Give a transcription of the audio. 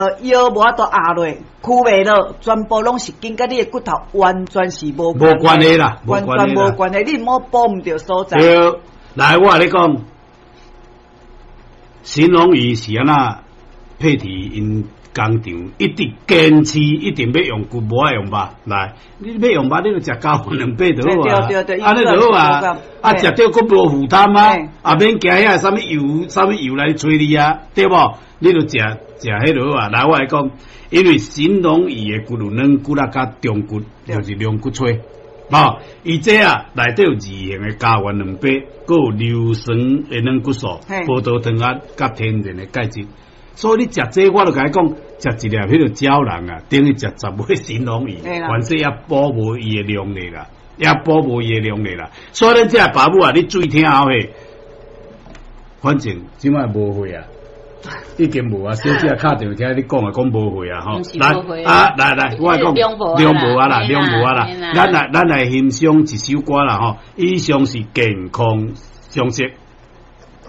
腰无法度压落，屈袂落，全部拢是跟甲你的骨头完全是无关系啦， 完全无关系，你毋好保毋着所在。 对，来我咧讲，神农鱼是安那配体因工厂一直坚持，一定要用骨，无爱用肉。来，你要用肉，你就食高分两倍就好啊。 对， 安尼就好啊。啊，食着佫无负担啊，啊免惊遐啥物油来催你啊，对无？你就食迄落啊。来，我来讲，因为神农鱼的骨头软骨啊，甲中骨就是龙骨髓。伊这啊内底有2型的胶原蛋白，佮有硫酸的软骨素、葡萄糖啊，甲天然的钙质。所以你食这，我就甲你讲，食一粒迄个胶囊啊，等于食10尾神农鱼，反正也补无伊的量力啦，也补无伊的量力啦。所以咱这爸母啊，你注意听好嘿。反正即摆无会啊，已经无啊，小姐敲电话听你讲啊，讲无会啊吼。来，我讲量无啊啦，咱来欣赏一首歌啦吼。以上是健康常识。